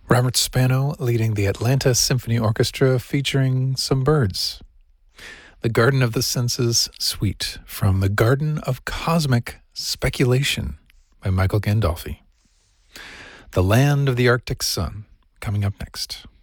Robert Spano leading the Atlanta Symphony Orchestra featuring some birds. The Garden of the Senses Suite from The Garden of Cosmic Speculation by Michael Gandolfi. The Land of the Arctic Sun coming up next.